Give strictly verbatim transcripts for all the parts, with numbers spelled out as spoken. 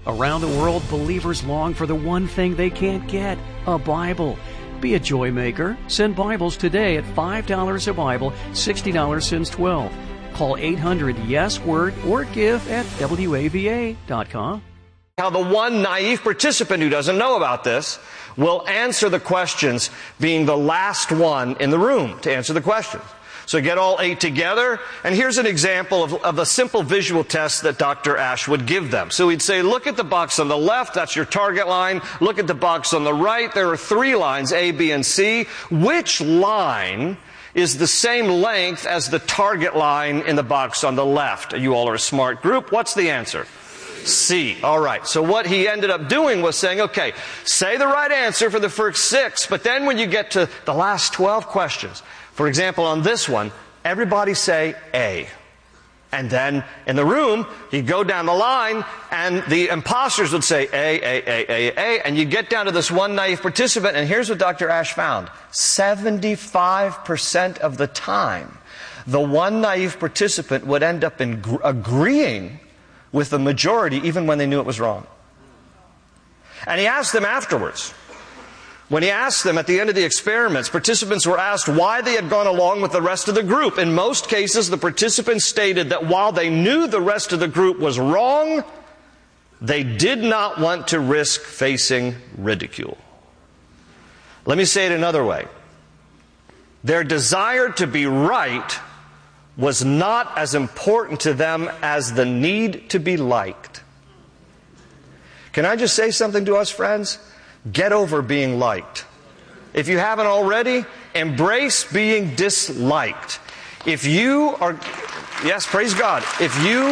Around the world, believers long for the one thing they can't get, a Bible. Be a joy maker. Send Bibles today at five dollars a Bible, sixty dollars since twelve. Call eight hundred yes word or give at W A V A dot com. How the one naive participant who doesn't know about this will answer the questions, being the last one in the room to answer the questions. So get all eight together, and here's an example of, of a simple visual test that Doctor Ash would give them. So he'd say, look at the box on the left, that's your target line. Look at the box on the right, there are three lines, A, B, and C. Which line is the same length as the target line in the box on the left? You all are a smart group. What's the answer? C. All right. So what he ended up doing was saying, okay, say the right answer for the first six, but then when you get to the last twelve questions, for example, on this one, everybody say A. And then in the room, you go down the line, and the imposters would say A, A, A, A, A, and you get down to this one naive participant, and here's what Doctor Ash found. seventy-five percent of the time, the one naive participant would end up in gr- agreeing with the majority even when they knew it was wrong. And he asked them afterwards. When he asked them at the end of the experiments, participants were asked why they had gone along with the rest of the group. In most cases, the participants stated that while they knew the rest of the group was wrong, they did not want to risk facing ridicule. Let me say it another way. Their desire to be right was not as important to them as the need to be liked. Can I just say something to us, friends? Get over being liked. If you haven't already, embrace being disliked. If you are, yes, praise God. If you,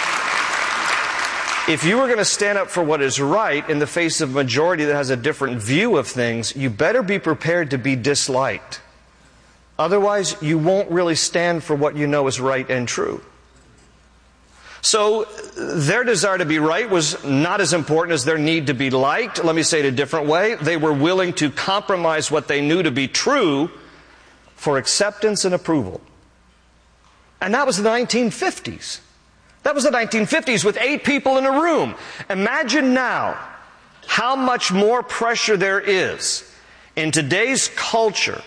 if you are going to stand up for what is right in the face of a majority that has a different view of things, you better be prepared to be disliked. Otherwise, you won't really stand for what you know is right and true. So their desire to be right was not as important as their need to be liked. Let me say it a different way. They were willing to compromise what they knew to be true for acceptance and approval. And that was the nineteen fifties. That was the nineteen fifties with eight people in a room. Imagine now how much more pressure there is in today's culture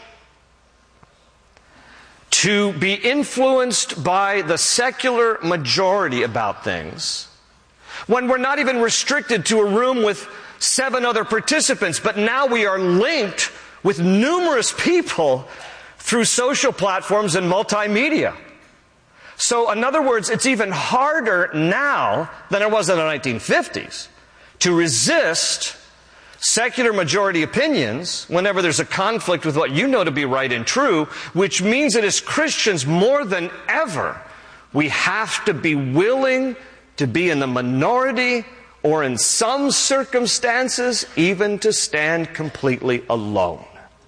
to be influenced by the secular majority about things, when we're not even restricted to a room with seven other participants, but now we are linked with numerous people through social platforms and multimedia. So, in other words, it's even harder now than it was in the nineteen fifties to resist secular majority opinions whenever there's a conflict with what you know to be right and true, which means that as Christians, more than ever, we have to be willing to be in the minority, or in some circumstances, even to stand completely alone.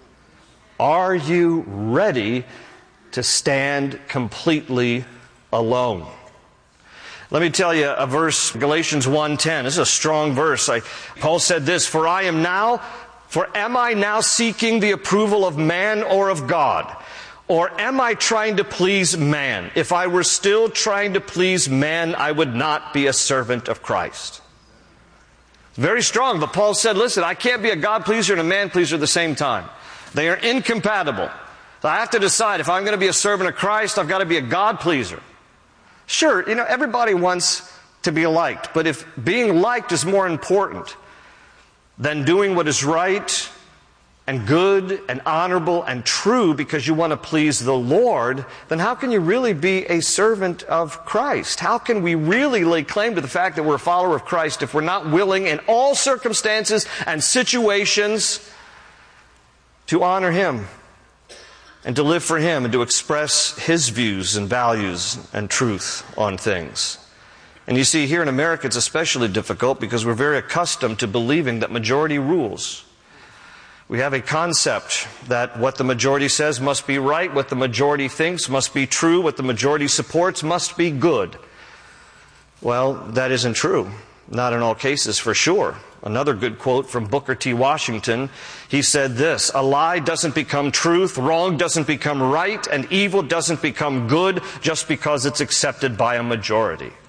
Are you ready to stand completely alone? Let me tell you a verse, Galatians one ten. This is a strong verse. I, Paul said this, For I am now, for am I now seeking the approval of man or of God? Or am I trying to please man? If I were still trying to please man, I would not be a servant of Christ. Very strong, but Paul said, listen, I can't be a God pleaser and a man pleaser at the same time. They are incompatible. So I have to decide, if I'm going to be a servant of Christ, I've got to be a God pleaser. Sure, you know, everybody wants to be liked, but if being liked is more important than doing what is right and good and honorable and true because you want to please the Lord, then how can you really be a servant of Christ? How can we really lay claim to the fact that we're a follower of Christ if we're not willing in all circumstances and situations to honor Him and to live for Him and to express His views and values and truth on things? And you see, here in America it's especially difficult because we're very accustomed to believing that majority rules. We have a concept that what the majority says must be right, what the majority thinks must be true, what the majority supports must be good. Well, that isn't true. Not in all cases, for sure. Another good quote from Booker T. Washington, he said this, a lie doesn't become truth, wrong doesn't become right, and evil doesn't become good just because it's accepted by a majority.